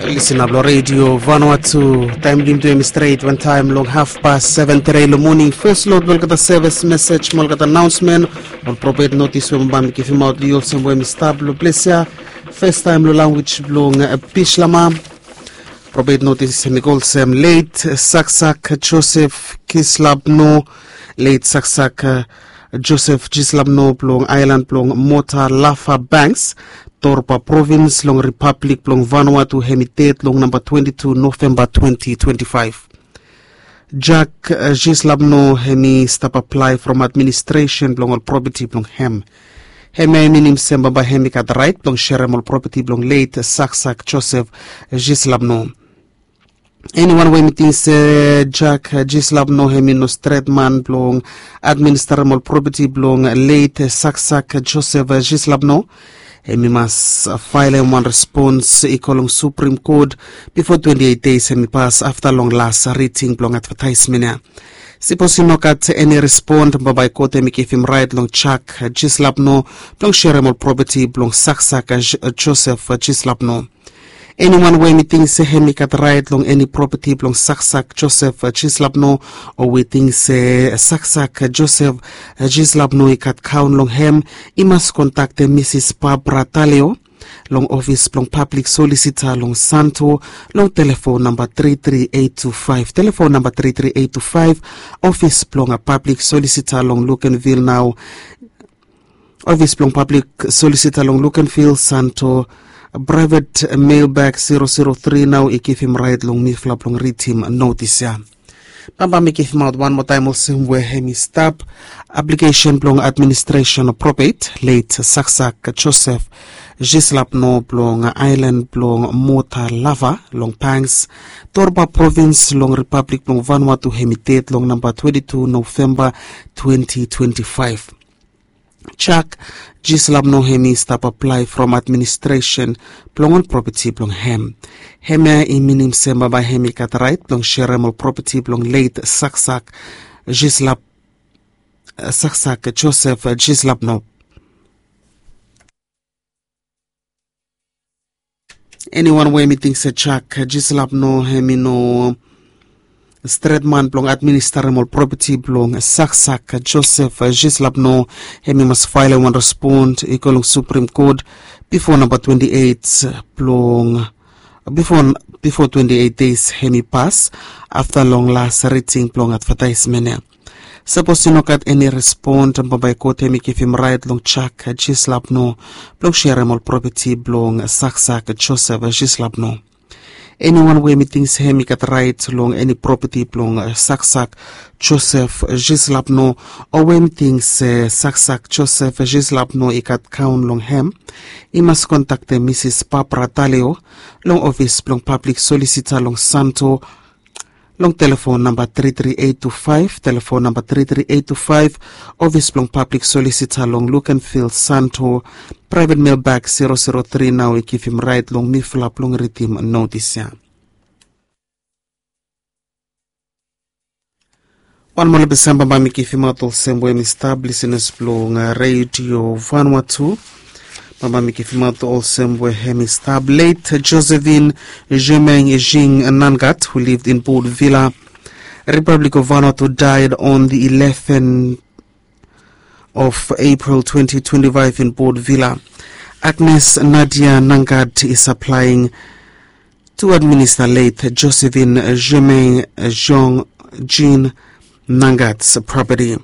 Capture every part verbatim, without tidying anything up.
Listen up, Radio Vanuatu. Time lim to straight one time long half past seven today in the morning. First load will get the service message, will get announcement, or proper notice when bam give him out the also when stable plesia. First time lo language blong pishlama. Proper notice and goal sem late Saksak Joseph Kislabno, late Saksak Joseph Gislabno blong Island blong Mota Lafa Banks. Torpa Province, Long Republic, Long Vanuatu, Hemitate, Long number twenty-two, November twenty twenty-five. Jack uh, Gislabno, Hemi stop apply from administration, Long all property, Long Hem. Hemi minim semba by Hemi kat right, Long Sherem all property, Long late, Saksak Joseph Gislabno. Anyone when meeting say Jack Gislabno, Hemi no straight man, Long administrable property, Long late, Saksak Joseph Gislabno. Hemi must file one response equal Supreme Court before twenty-eight days hemi pass after long last rating long advertisement. Suppose you at any respond by court hemi give him right long Chuck Gislabno long shareable property long Saksak Joseph Gislabno. Anyone when meeting say hemi kat right long any property long Saksak Joseph Gislabno or we think say Saksak Joseph Gislabno ikat count long hem, he must contact Missus Barbara Taleo long office long public solicitor long Santo long telephone number three three eight two five telephone number three three eight two five office long a public solicitor long Lucanville now office long public solicitor long Lucanville Santo. A private mailbag zero zero three now I give him right long me flap long read him notice ya. Pamba me give him out one more time also where hemi stop application long administration appropriate late Saksak Joseph Gislabno long Island long Mota Lava long Pangs Torba Province long Republic long Vanuatu Hemitate long number twenty-two November twenty twenty-five. Chuck Gislabno hemi stop apply from administration plongon property plong hem. Heme in minim semba by hemi kat right plong shareable property plong late Saksak Gislab uh, Saksak Joseph Gislabno. Anyone where me thinks a Chuck Gislabno hemi no straight man plong administrable property plong Saksak Joseph Gislabno hemi must file one respond equal Supreme Court before number twenty-eight plong before before twenty-eight days hemi pass after long last rating plong advertisement. Suppose you knock at any respond by court hemi give him right long Chuck Gislabno plong shareable property plong Saksak Joseph Gislabno. Anyone where meetings hemi kat right long any property plong Saksak Joseph Gislabno or when meetings uh, Saksak Joseph Gislabno ikat count long hem, he must contact the Missus Barbara Taleo long office plong public solicitor long Santo long telephone number three three eight two five telephone number three three eight two five office plong public solicitor long Lucanville Santo private mailbag zero zero three now we give him right long me flap long read him notice ya. One more December by me give him out all same way me stab listeners plong Radio Vanuatu. Mama me give him out all same way hemi stab late Josephine Jemeng Jing Nangat who lived in Port Vila, Republic of Vanuatu died on the eleventh of April twenty twenty-five in Port Vila. Agnes Nadia Nangat is applying to administer late Josephine Jemeng Jong Jean Nangat's property.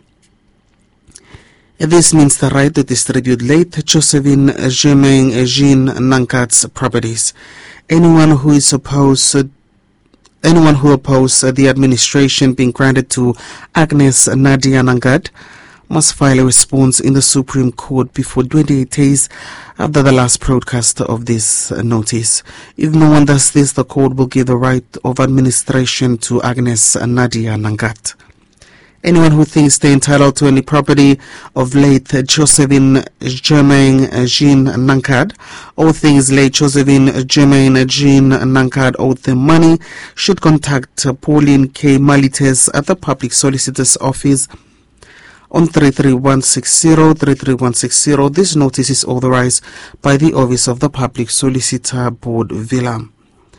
This means the right to distribute late Josephine Jemeng Jean Nangat's properties. Anyone who is opposed anyone who opposes the administration being granted to Agnes Nadia Nangat must file a response in the Supreme Court before twenty-eight days after the last broadcast of this notice. If no one does this, the court will give the right of administration to Agnes Nadia Nangat. Anyone who thinks they're entitled to any property of late Josephine Jemeng Jean Nangat or thinks late Josephine Jemeng Jean Nangat owed them money should contact Pauline K. Malites at the Public Solicitor's Office on three three one six zero, three three one six zero. This notice is authorized by the Office of the Public Solicitor, Port Vila.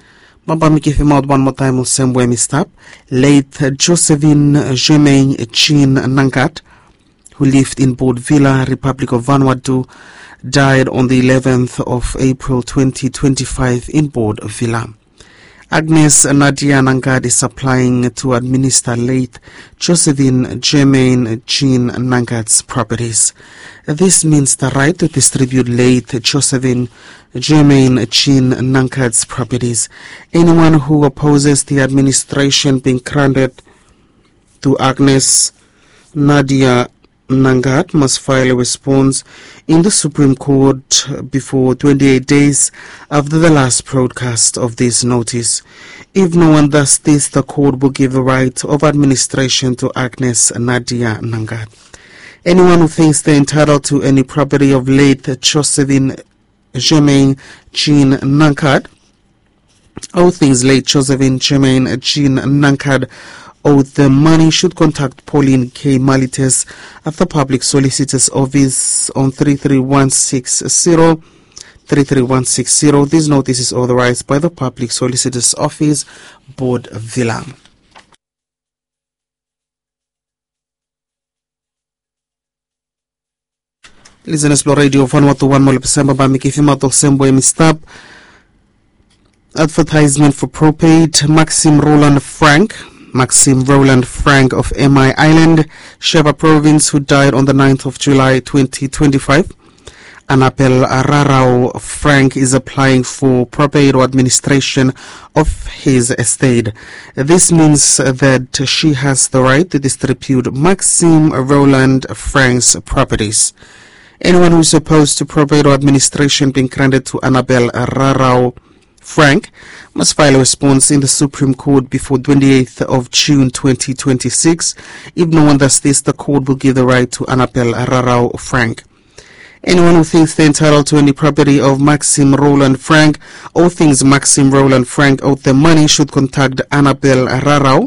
Mabami give him out one more time on Sembwe Mistap. Late Josephine Germain Jean Nangat, who lived in Port Vila, Republic of Vanuatu, died on the eleventh of April twenty twenty-five in Port Vila. Agnes Nadia Nangat is applying to administer late Josephine Germain Jean Nangat's properties. This means the right to distribute late Josephine Germain Jean Nangat's properties. Anyone who opposes the administration being granted to Agnes Nadia Nangat must file a response in the Supreme Court before twenty-eight days after the last broadcast of this notice. If no one does this, the court will give the right of administration to Agnes Nadia Nangat. Anyone who thinks they're entitled to any property of late Josephine Germain Jean Nangat, all things late Josephine Germain Jean Nangat owed the money should contact Pauline K. Malites at the Public Solicitor's Office on three three one six zero, three three one six zero. This notice is authorized by the Public Solicitor's Office, Port Vila. Listen Explore Radio Vanuatu one Mole December by Mickey Fimato Sembwe Mistap. Advertisement for propate Maxim Roland Frank. Maxim Roland Frank of M I Island, Sheva Province, who died on the ninth of July twenty twenty-five. Annabelle Rarao Frank is applying for property administration of his estate. This means that she has the right to distribute Maxim Roland Frank's properties. Anyone who is opposed to property administration being granted to Annabelle Rarao Frank must file a response in the Supreme Court before twenty-eighth of June twenty twenty-six. If no one does this, the court will give the right to Annabelle Rarao Frank. Anyone who thinks they're entitled to any property of Maxim Roland Frank or thinks Maxim Roland Frank owed them money should contact Annabelle Rarao.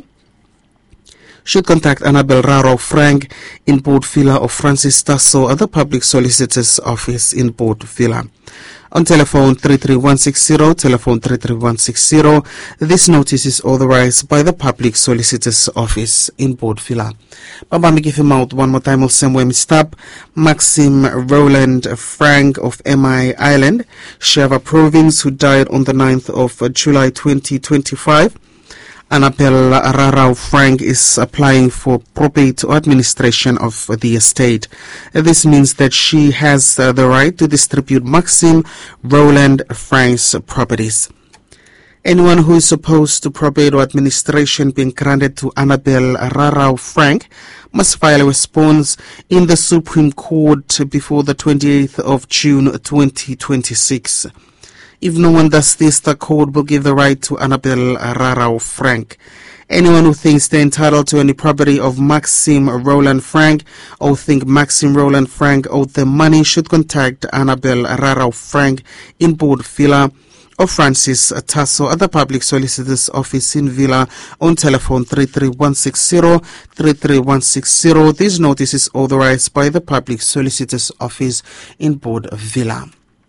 Should contact Annabelle Rarao Frank in Port Vila or Francis Tasso at the Public Solicitor's Office in Port Vila. On telephone three three one six zero, telephone three three one six zero. This notice is authorized by the Public Solicitor's Office in Port Vila. Babami give him out one more time of Sembwe Mistap. Maxim Roland Frank of M I Island, Sheva Province, who died on the ninth of July twenty twenty-five. Annabelle Rarao Frank is applying for property administration of the estate. This means that she has uh, the right to distribute Maxim Roland Frank's properties. Anyone who is opposed to property administration being granted to Annabelle Rarao Frank must file a response in the Supreme Court before the twenty-eighth of June twenty twenty-six. If no one does this, the court will give the right to Annabelle Rarao Frank. Anyone who thinks they're entitled to any property of Maxim Roland Frank or think Maxim Roland Frank owed them money should contact Annabelle Rarao Frank in Port Vila or Francis Tasso at the Public Solicitor's Office in Vila on telephone three three one six zero, three three one six zero. This notice is authorized by the Public Solicitor's Office in Port Vila.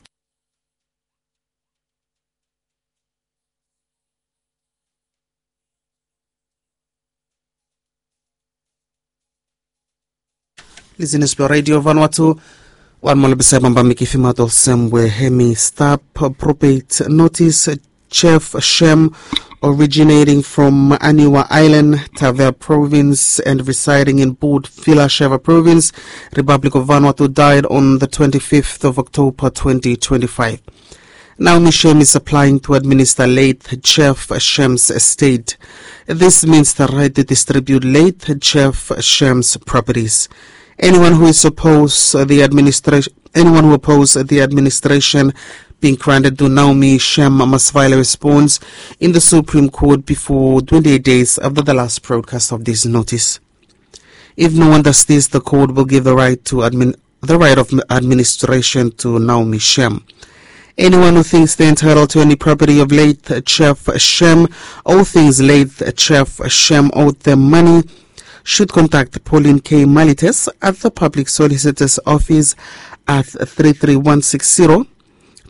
Listen Explore Radio Vanuatu one Mole Beseba Mbamiki Fimato Sembwe Hemi Stap Propate Notice Chef Shem, originating from Aniwa Island, Tavea Province and residing in Port Vila, Sheva Province, Republic of Vanuatu, died on the twenty-fifth of October twenty twenty-five. Naomi Shem is applying to administer late Chef Shem's estate. This means the right to distribute late Chef Shem's properties. Anyone who is opposed uh, the administration, anyone who opposes the administration being granted to Naomi Shem must file a response in the Supreme Court before twenty-eight days after the last broadcast of this notice. If no one does this, the court will give the right to admin, the right of administration to Naomi Shem. Anyone who thinks they're entitled to any property of late Chef Shem or things late Chef Shem owed them money should contact Pauline K. Malites at the Public Solicitor's Office at three three one six zero,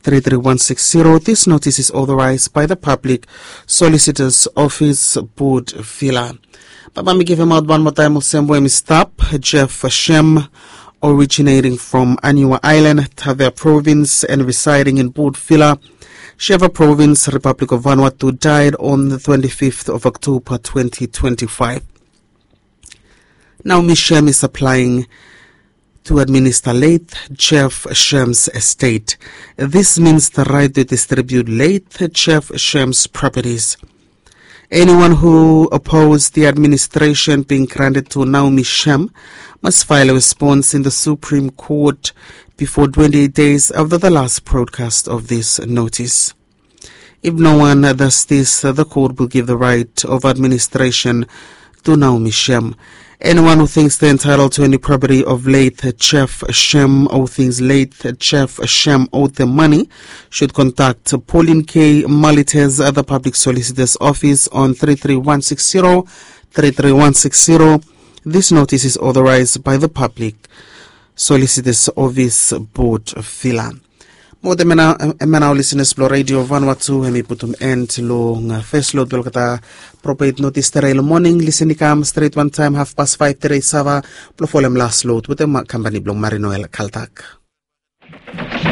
three three one six zero. This notice is authorized by the Public Solicitor's Office, Port Vila. Papa me give him out one more time. Usembo stop Jeff Shem, originating from Anua Island, Tavia Province, and residing in Port Vila, Sheva Province, Republic of Vanuatu, died on the twenty-fifth of October twenty twenty-five. Now Miz Shem is applying to administer late Jeff Shem's estate. This means the right to distribute late Jeff Shem's properties. Anyone who opposed the administration being granted to Naomi Shem must file a response in the Supreme Court before twenty-eight days after the last broadcast of this notice. If no one does this, the court will give the right of administration to Naomi Shem. Anyone who thinks they're entitled to any property of late Jeff Shem or thinks late Jeff Shem owed them money should contact Pauline K. Malites at the Public Solicitor's Office on three three one six zero, three three one six zero. This notice is authorized by the Public Solicitor's Office, Port Vila. Mo de mena mena listeners Plo Radio Vanuatu hemi putum end lo nga first load bel kata property notice today morning listen kam straight one time half past five today sava plo folem last load with the company blong Marinoel Kaltak.